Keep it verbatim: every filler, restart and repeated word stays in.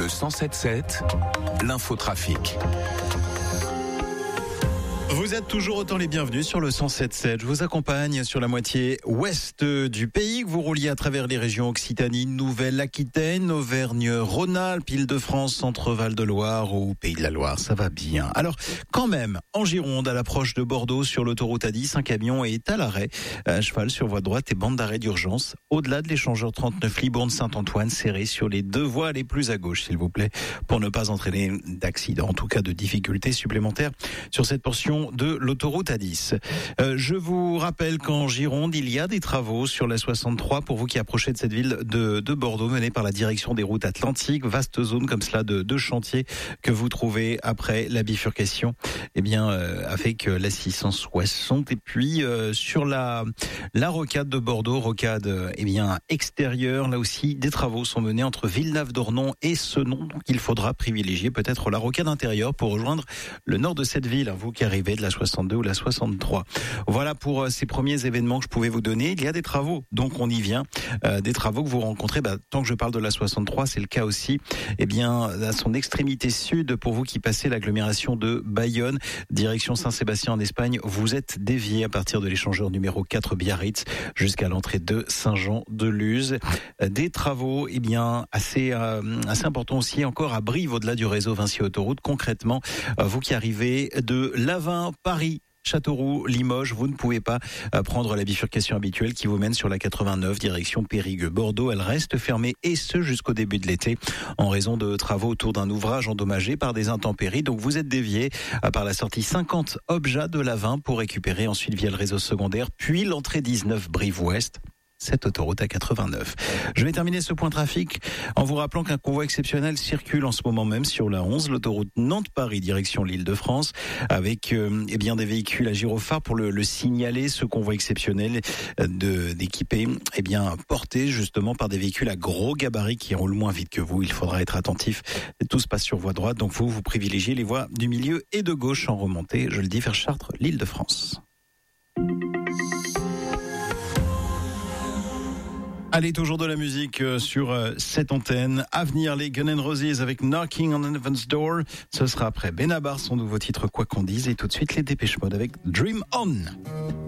Le cent sept sept, l'infotrafic. Vous êtes toujours autant les bienvenus sur le cent sept sept. Je vous accompagne sur la moitié ouest du pays. Vous rouliez à travers les régions Occitanie, Nouvelle-Aquitaine, Auvergne-Rhône-Alpes, Île-de-France, Centre-Val de-Loire ou Pays de la Loire. Ça va bien. Alors, quand même, en Gironde, à l'approche de Bordeaux, sur l'autoroute A dix, un camion est à l'arrêt, à cheval sur voie droite et bande d'arrêt d'urgence. Au-delà de l'échangeur trente-neuf Libourne-Saint-Antoine, serré sur les deux voies les plus à gauche, s'il vous plaît, pour ne pas entraîner d'accident, en tout cas de difficultés supplémentaires sur cette portion de l'autoroute A dix. Euh, je vous rappelle qu'en Gironde, il y a des travaux sur la soixante-trois pour vous qui approchez de cette ville de, de Bordeaux, menée par la direction des routes atlantiques. Vaste zone comme cela de, de chantier que vous trouvez après la bifurcation, eh bien, euh, avec la six cent soixante. Et puis, euh, sur la, la rocade de Bordeaux, rocade, euh, eh bien, extérieure, là aussi, des travaux sont menés entre Villeneuve-d'Ornon et Senon. Donc, il faudra privilégier peut-être la rocade intérieure pour rejoindre le nord de cette ville, vous qui arrivez de la soixante-deux ou la soixante-trois. Voilà pour euh, ces premiers événements que je pouvais vous donner. Il y a des travaux, donc on y vient. Euh, des travaux que vous rencontrez, bah, tant que je parle de la soixante-trois, c'est le cas aussi, eh bien, à son extrémité sud, pour vous qui passez l'agglomération de Bayonne, direction Saint-Sébastien en Espagne, vous êtes dévié à partir de l'échangeur numéro quatre Biarritz jusqu'à l'entrée de Saint-Jean-de-Luz. Des travaux, eh bien, assez, euh, assez importants aussi, encore à Brive, au-delà du réseau Vinci Autoroute. Concrètement, euh, vous qui arrivez de Lavin, Paris, Châteauroux, Limoges, vous ne pouvez pas prendre la bifurcation habituelle qui vous mène sur la quatre-vingt-neuf direction Périgueux. Bordeaux, elle reste fermée et ce jusqu'au début de l'été en raison de travaux autour d'un ouvrage endommagé par des intempéries. Donc vous êtes dévié par la sortie cinquante Objat de Lavin pour récupérer ensuite via le réseau secondaire, puis l'entrée dix-neuf Brive-Ouest. Cette autoroute à quatre-vingt-neuf. Je vais terminer ce point trafic en vous rappelant qu'un convoi exceptionnel circule en ce moment même sur la onze, l'autoroute Nantes-Paris, direction l'Île-de-France, avec euh, eh bien des véhicules à gyrophare pour le, le signaler, ce convoi exceptionnel de d'équipés, eh bien porté justement par des véhicules à gros gabarits qui roulent moins vite que vous. Il faudra être attentif. Tout se passe sur voie droite, donc vous vous privilégiez les voies du milieu et de gauche en remontée. Je le dis, vers Chartres, l'Île-de-France. Allez, toujours de la musique sur cette antenne. À venir, les Guns N' Roses avec Knocking on Heaven's Door. Ce sera après Benabar, son nouveau titre Quoi qu'on dise. Et tout de suite, les Dépêche Mode avec Dream On.